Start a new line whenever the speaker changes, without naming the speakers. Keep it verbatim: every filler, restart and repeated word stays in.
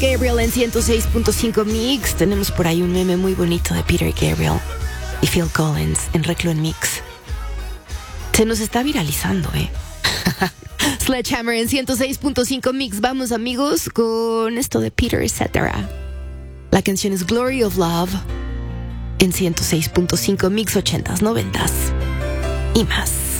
Gabriel en ciento seis punto cinco Mix. Tenemos por ahí un meme muy bonito de Peter Gabriel y Phil Collins en Reclo en Mix. Se nos está viralizando, ¿eh? Sledgehammer en ciento seis punto cinco Mix. Vamos, amigos, con esto de Peter Cetera. La canción es Glory of Love en ciento seis punto cinco Mix, ochentas, noventas y más.